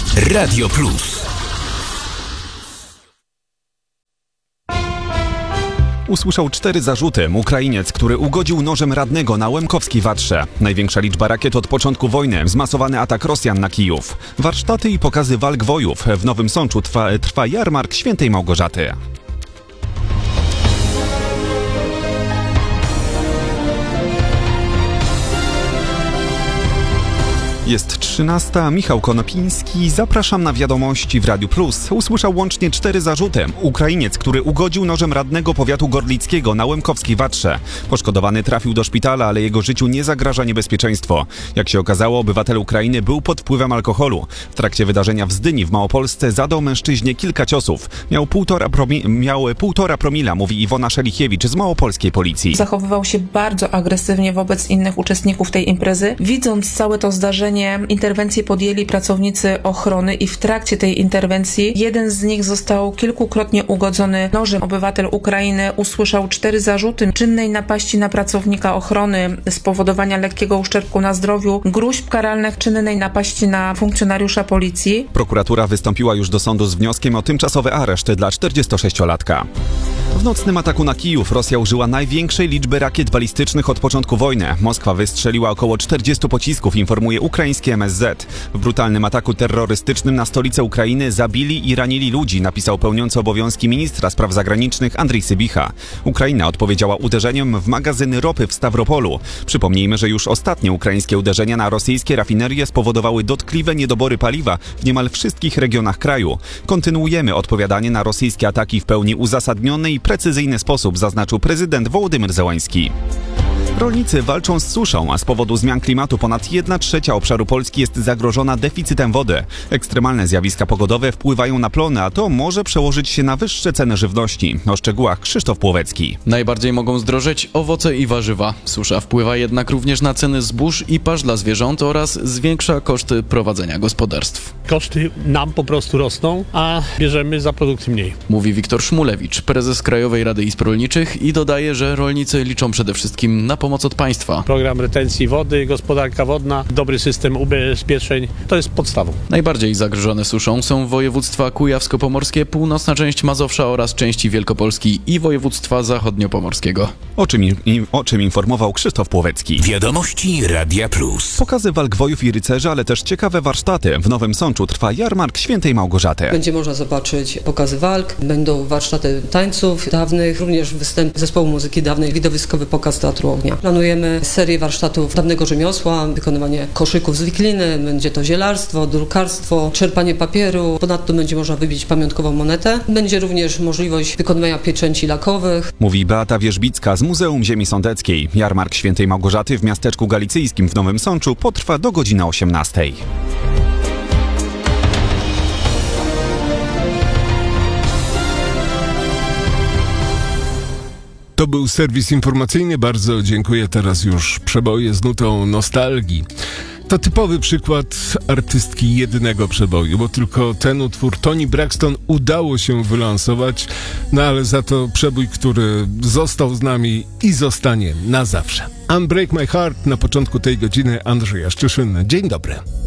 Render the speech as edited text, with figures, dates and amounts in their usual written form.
Radio Plus. Usłyszał 4 zarzuty. Ukrainiec, który ugodził nożem radnego na Łemkowskiej Watrze. Największa liczba rakiet od początku wojny. Zmasowany atak Rosjan na Kijów. Warsztaty i pokazy walk wojów. W Nowym Sączu trwa jarmark Świętej Małgorzaty. Jest 13. Michał Konopiński. Zapraszam na wiadomości w Radiu Plus. Usłyszał łącznie 4 zarzuty. Ukrainiec, który ugodził nożem radnego powiatu gorlickiego na Łemkowskiej Watrze. Poszkodowany trafił do szpitala, ale jego życiu nie zagraża niebezpieczeństwo. Jak się okazało, obywatel Ukrainy był pod wpływem alkoholu. W trakcie wydarzenia w Zdyni w Małopolsce zadał mężczyźnie kilka ciosów. Miał 1,5 promila, mówi Iwona Szelichiewicz z małopolskiej policji. Zachowywał się bardzo agresywnie wobec innych uczestników tej imprezy. Widząc całe to zdarzenie, interwencję podjęli pracownicy ochrony i w trakcie tej interwencji jeden z nich został kilkukrotnie ugodzony nożem. Obywatel Ukrainy usłyszał 4 zarzuty: czynnej napaści na pracownika ochrony, spowodowania lekkiego uszczerbku na zdrowiu, gróźb karalnych, czynnej napaści na funkcjonariusza policji. Prokuratura wystąpiła już do sądu z wnioskiem o tymczasowy areszt dla 46-latka. W nocnym ataku na Kijów Rosja użyła największej liczby rakiet balistycznych od początku wojny. Moskwa wystrzeliła około 40 pocisków, informuje ukraińskie MSZ. W brutalnym ataku terrorystycznym na stolicę Ukrainy zabili i ranili ludzi, napisał pełniący obowiązki ministra spraw zagranicznych Andrii Sybicha. Ukraina odpowiedziała uderzeniem w magazyny ropy w Stawropolu. Przypomnijmy, że już ostatnie ukraińskie uderzenia na rosyjskie rafinerie spowodowały dotkliwe niedobory paliwa w niemal wszystkich regionach kraju. Kontynuujemy odpowiadanie na rosyjskie ataki w pełni uzasadniony i precyzyjny sposób, zaznaczył prezydent Wołodymyr Zełański. Rolnicy walczą z suszą, a z powodu zmian klimatu ponad 1/3 obszaru Polski jest zagrożona deficytem wody. Ekstremalne zjawiska pogodowe wpływają na plony, a to może przełożyć się na wyższe ceny żywności. O szczegółach Krzysztof Płowecki. Najbardziej mogą zdrożeć owoce i warzywa. Susza wpływa jednak również na ceny zbóż i pasz dla zwierząt oraz zwiększa koszty prowadzenia gospodarstw. Koszty nam po prostu rosną, a bierzemy za produkty mniej. Mówi Wiktor Szmulewicz, prezes Krajowej Rady Izb Rolniczych, i dodaje, że rolnicy liczą przede wszystkim na pomoc od państwa. Program retencji wody, gospodarka wodna, dobry system ubezpieczeń to jest podstawą. Najbardziej zagrożone suszą są województwa kujawsko-pomorskie, północna część Mazowsza oraz części Wielkopolski i województwa zachodniopomorskiego. O czym informował Krzysztof Płowecki. Wiadomości Radia Plus. Pokazy walk wojów i rycerzy, ale też ciekawe warsztaty. W Nowym Sączu trwa jarmark Świętej Małgorzaty. Będzie można zobaczyć pokazy walk, będą warsztaty tańców dawnych, również występ zespołu muzyki dawnej, widowiskowy pokaz teatru ognia. Planujemy serię warsztatów dawnego rzemiosła, wykonywanie koszyków z wikliny, będzie to zielarstwo, drukarstwo, czerpanie papieru, ponadto będzie można wybić pamiątkową monetę. Będzie również możliwość wykonywania pieczęci lakowych. Mówi Beata Wierzbicka z Muzeum Ziemi Sądeckiej. Jarmark Świętej Małgorzaty w miasteczku galicyjskim w Nowym Sączu potrwa do godziny 18. To był serwis informacyjny. Bardzo dziękuję. Teraz już przeboje z nutą nostalgii. To typowy przykład artystki jednego przeboju, bo tylko ten utwór Toni Braxton udało się wylansować, no ale za to przebój, który został z nami i zostanie na zawsze. Unbreak My Heart na początku tej godziny. Andrzej Jaszczyszyn. Dzień dobry.